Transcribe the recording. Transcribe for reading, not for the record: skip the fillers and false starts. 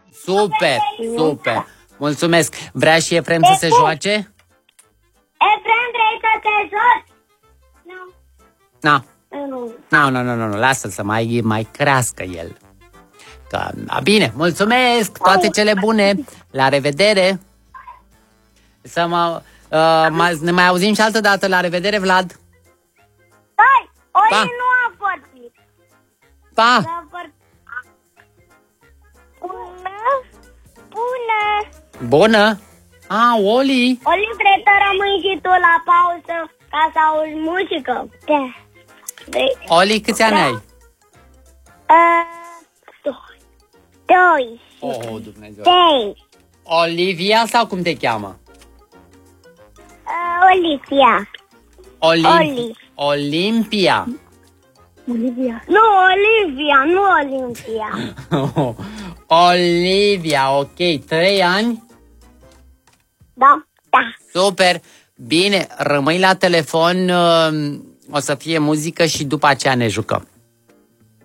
Super, super. Mulțumesc. Vrea și Efrem să se joace? Efrem, vrei să te joci? Nu. Lasă-l să mai crească el. Că, bine, mulțumesc. Toate cele bune. La revedere. Ne mai auzim și altă dată. La revedere, Vlad. Stai, Oli nu a vorbit. Pa. Bună. Oli. Oli, vrei să rămâi și tu la pauză ca să auzi muzică? Da. Oli, câți ani ai? 2. Oh, Dumnezeu. 3. Olivia sau cum te cheamă? Olivia. Olimpia. Nu, Olivia, nu Olimpia. Olivia, ok. 3 ani? Da. Super. Bine, rămâi la telefon, o să fie muzică și după aceea ne jucăm.